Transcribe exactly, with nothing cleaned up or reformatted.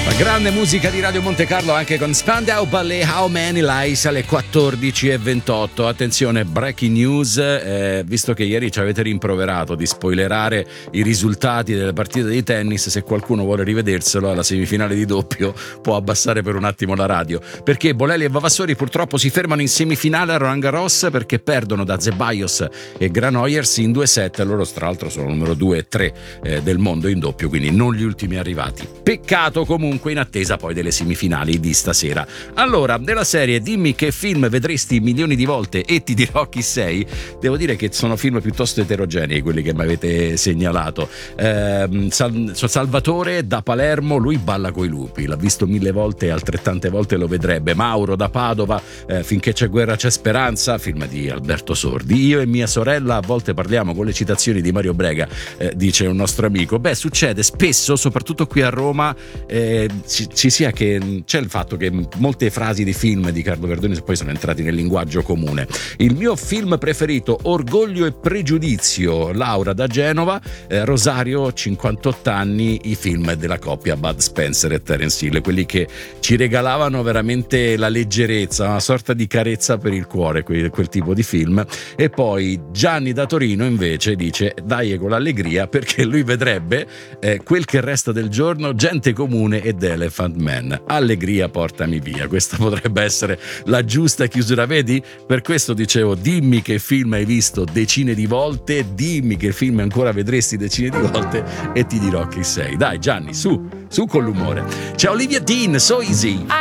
Grande musica di Radio Monte Carlo anche con Spandau Ballet, How Many Lies alle quattordici e ventotto. Attenzione, breaking news, eh, visto che ieri ci avete rimproverato di spoilerare i risultati delle partite di tennis, se qualcuno vuole rivederselo alla semifinale di doppio può abbassare per un attimo la radio, perché Bolelli e Vavassori purtroppo si fermano in semifinale a Roland Garros perché perdono da Zeballos e Granollers in due set. Loro tra l'altro sono numero due e tre eh, del mondo in doppio, quindi non gli ultimi arrivati. Peccato comunque, in attesa poi delle semifinali di stasera. Allora, della serie Dimmi che film vedresti milioni di volte e ti dirò chi sei, devo dire che sono film piuttosto eterogenei quelli che mi avete segnalato. eh, Sal- Salvatore da Palermo, lui balla coi lupi, l'ha visto mille volte e altrettante volte lo vedrebbe. Mauro da Padova, eh, Finché c'è guerra c'è speranza, film di Alberto Sordi. Io e mia sorella a volte parliamo con le citazioni di Mario Brega, eh, dice un nostro amico. Beh, succede spesso, soprattutto qui a Roma, eh, ci, ci sia che c'è il fatto che molte frasi di film di Carlo Verdoni poi sono entrati nel linguaggio comune. Il mio film preferito, Orgoglio e Pregiudizio, Laura da Genova. eh, Rosario, cinquantotto anni, i film della coppia Bud Spencer e Terence Hill, quelli che ci regalavano veramente la leggerezza, una sorta di carezza per il cuore, quel, quel tipo di film. E poi Gianni da Torino invece dice dai con l'allegria, perché lui vedrebbe eh, Quel che resta del giorno, Gente comune ed Elephant Man. Allegria portami via, questa potrebbe essere la giusta chiusura, vedi? Per questo dicevo, dimmi che film hai visto decine di volte, dimmi che film ancora vedresti decine di volte e ti dirò chi sei. Dai Gianni, su, su con l'umore. C'è Olivia Dean, So Easy.